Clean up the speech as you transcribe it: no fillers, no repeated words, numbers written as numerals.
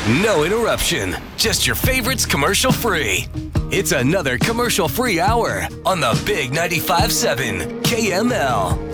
No interruption, just your favorites commercial free. It's another commercial free hour on the Big 95.7 KML.